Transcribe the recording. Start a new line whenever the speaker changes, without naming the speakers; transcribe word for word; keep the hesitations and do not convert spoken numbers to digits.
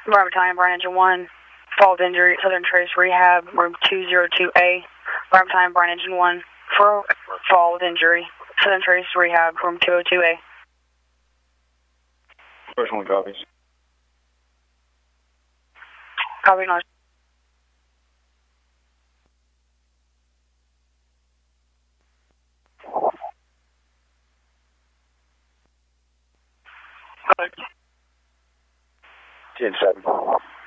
Bravo Time, Brian Engine one, fall of injury, Southern Trace Rehab, room two oh two A. Bravo Time, Brian Engine one, for fall with injury, Southern Trace Rehab, room two oh two A.
First one copies.
Copy, no.
ten seven.